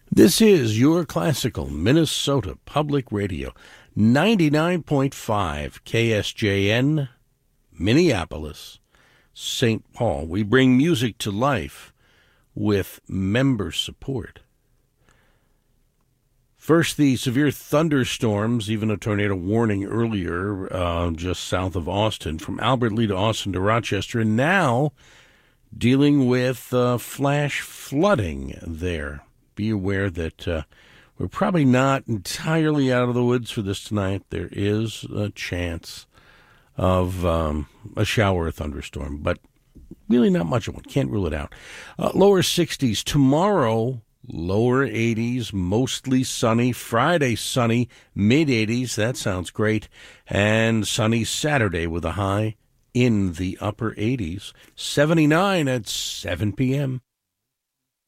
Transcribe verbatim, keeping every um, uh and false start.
This is your classical Minnesota Public Radio, ninety-nine point five K S J N, Minneapolis, Saint Paul. We bring music to life with member support. First, the severe thunderstorms, even a tornado warning earlier uh, just south of Austin, from Albert Lea to Austin to Rochester, and now dealing with uh, flash flooding there. Be aware that uh, we're probably not entirely out of the woods for this tonight. There is a chance of um, a shower or thunderstorm, but really not much of one. Can't rule it out. Uh, lower sixties. Tomorrow, lower eighties, mostly sunny. Friday, sunny, mid-eighties. That sounds great. And sunny Saturday with a high in the upper eighties. seventy-nine at seven p.m.